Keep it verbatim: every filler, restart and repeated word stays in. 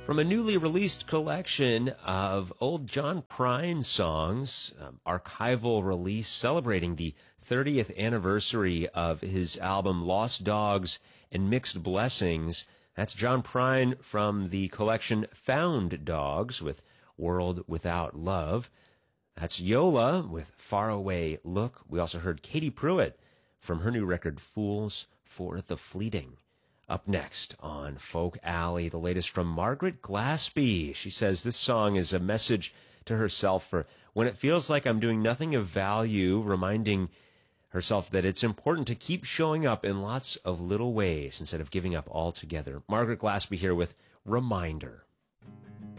From a newly released collection of old John Prine songs, um, archival release celebrating the thirtieth anniversary of his album Lost Dogs and Mixed Blessings. That's John Prine from the collection Found Dogs with World Without Love. That's Yola with Faraway Look. We also heard Katie Pruitt from her new record Fools for the Fleeting. Up next on Folk Alley, the latest from Margaret Glaspie. She says this song is a message to herself for when it feels like I'm doing nothing of value, reminding herself that it's important to keep showing up in lots of little ways instead of giving up altogether. Margaret Glaspie here with Reminder.